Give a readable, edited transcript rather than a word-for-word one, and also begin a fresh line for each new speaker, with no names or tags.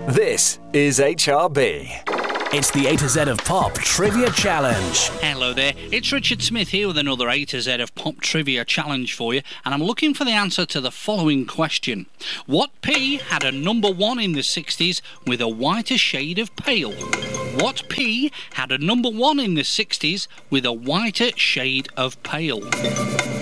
This is HRB.
It's the A to Z of Pop Trivia Challenge.
Hello there, it's Richard Smith here with another A to Z of Pop Trivia Challenge for you, and I'm looking for the answer to the following question. What P had a number 1 in the 60s with a whiter shade of pale? What P had a number 1 in the 60s with a whiter shade of pale?